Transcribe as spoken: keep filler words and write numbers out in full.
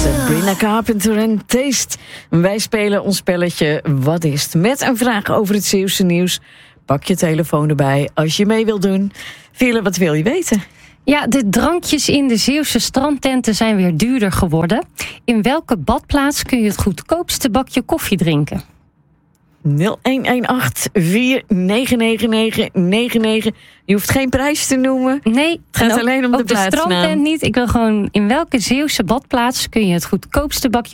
Sabrina Carpenter en Taste. Wij spelen ons spelletje Wat is het? Met een vraag over het Zeeuwse nieuws. Pak je telefoon erbij als je mee wilt doen. Veerle, wat wil je weten? Ja, de drankjes in de Zeeuwse strandtenten zijn weer duurder geworden. In welke badplaats kun je het goedkoopste bakje koffie drinken? nul een een acht vier negen negen negen negen negen. Je hoeft geen prijs te noemen. Nee, het gaat ook, alleen om de ook de plaatsnaam. strandtent niet. Ik wil gewoon, in welke Zeeuwse badplaats kun je het goedkoopste bakje